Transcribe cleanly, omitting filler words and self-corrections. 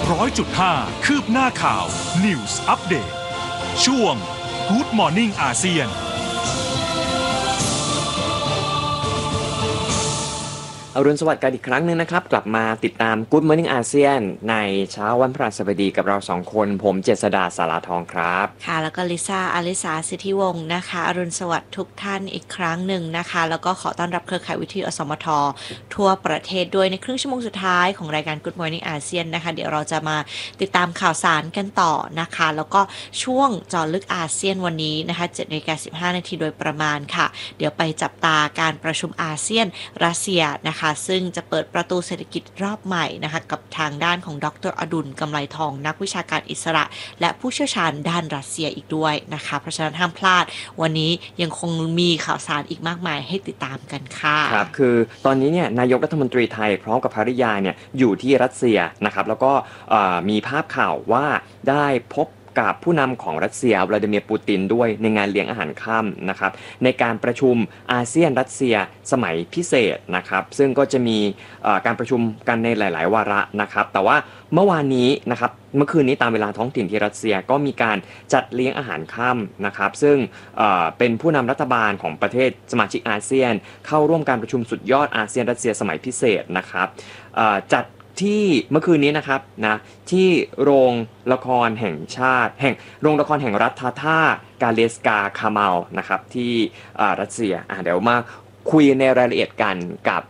100.5 คืบหน้าข่าว News Update ช่วง Good Morning อาเซียนอรุณสวัสดิ์กันอีกครั้งหนึ่งนะครับกลับมาติดตาม Good Morning อาเซียนในเช้าวันพฤหัสบดีกับเรา2คนผมเจษดาสาราทองครับค่ะแล้วก็ลิซ่าอลิสาสิทธิวงศ์นะคะอรุณสวัสดิ์ทุกท่านอีกครั้งหนึ่งนะคะแล้วก็ขอต้อนรับเครือข่ายวิทยุอสมททั่วประเทศด้วยในครึ่งชั่วโมงสุดท้ายของรายการ Good Morning อาเซียนนะคะเดี๋ยวเราจะมาติดตามข่าวสารกันต่อนะคะแล้วก็ช่วงเจาะลึกอาเซียนวันนี้นะคะ 7:15 น.โดยประมาณค่ะเดี๋ยวไปจับตาการประชุมอาเซียนรัสเซียนะคะซึ่งจะเปิดประตูเศรษฐกิจรอบใหม่นะคะกับทางด้านของดร.อดุลกำไลทองนักวิชาการอิสระและผู้เชี่ยวชาญด้านรัสเซียอีกด้วยนะคะเพราะฉะนั้นห้ามพลาดวันนี้ยังคงมีข่าวสารอีกมากมายให้ติดตามกันค่ะครับคือตอนนี้เนี่ยนายกรัฐมนตรีไทยพร้อมกับภริยาเนี่ยอยู่ที่รัสเซียนะครับแล้วก็มีภาพข่าวว่าได้พบกับผู้นำของรัสเซียวลาดิเมียร์ปูตินด้วยในงานเลี้ยงอาหารค่ำนะครับในการประชุมอาเซียนรัสเซียสมัยพิเศษนะครับซึ่งก็จะมีการประชุมกันในหลายๆวาระนะครับแต่ว่าเมื่อวานนี้นะครับเมื่อคืนนี้ตามเวลาท้องถิ่นที่รัสเซียก็มีการจัดเลี้ยงอาหารค่ำนะครับซึ่งเป็นผู้นำรัฐบาลของประเทศสมาชิกอาเซียนเข้าร่วมการประชุมสุดยอดอาเซียนรัสเซียสมัยพิเศษนะครับจัดที่เมื่อคืนนี้นะครับนะที่โรงละครแห่งชาติโรงละครแห่งรัฐทาร์กาเลสกาคาเมาลนะครับที่รัสเซียเดี๋ยวมาคุยในรายละเอียดกันกับ